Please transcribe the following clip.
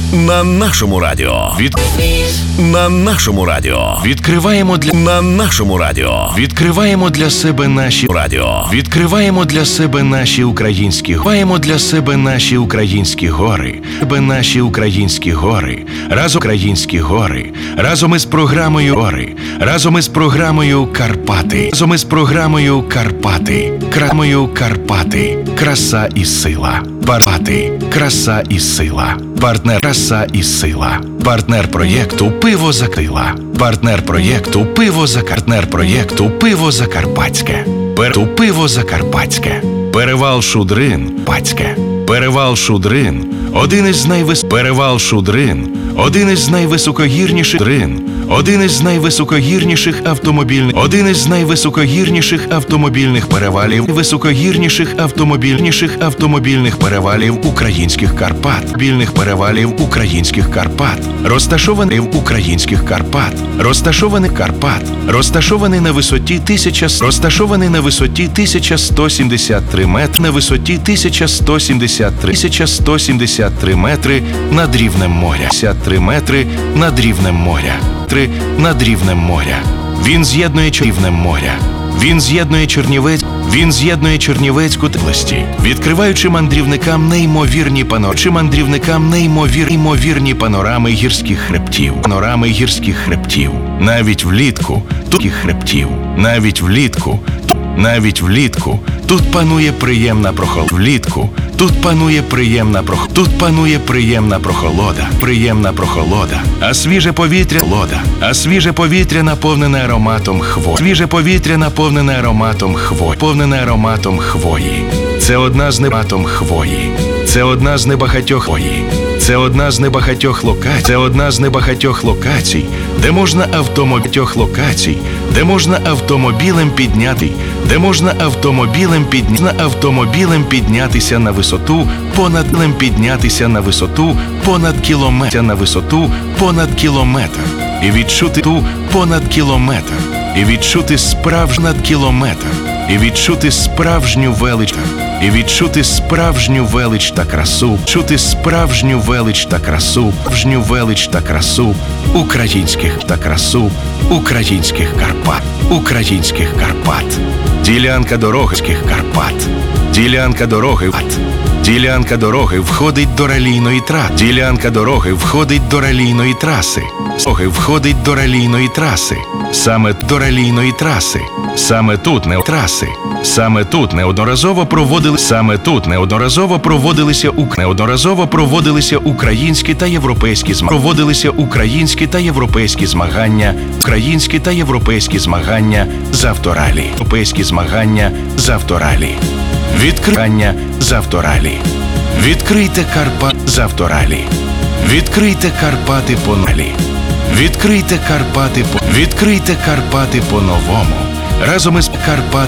На нашому радіо. На нашому радіо. Відкриваємо На нашому радіо. Відкриваємо для себе наші Радіо. Відкриваємо для себе наші українські Відкриваємо для себе наші українські гори. Наші українські гори. Разом із програмою Гори. Разом із програмою Карпати. Разом із програмою Карпати. Карпати. Краса і сила. Карпати. Краса і сила. Партнер краса і сила. Партнер проєкту Пиво Закрила. Партнер проєкту Пиво Закарпатське. Пиво Закарпатське. Перевал Шудрин. Пацьке. Перевал Шудрин. Один із найвисокогірніших автомобільних перевалів українських Карпат. Розташований на висоті 1173 метри над рівнем моря. Він з'єднує Чернівецьку області, відкриваючи мандрівникам неймовірні панорами гірських хребтів. Навіть влітку тут панує приємна прохолода. А свіже повітря наповнене ароматом хвої. Це одна з небагатьох локацій, де можна автомобілем піднятися на висоту понад кілометр і відчути справжню велич та красу українських Карпат. Ділянка дороги входить до ралійної траси. Саме тут неодноразово проводилися українські та європейські змагання з авторалі. Відкрийте Карпати по-новому. Разом із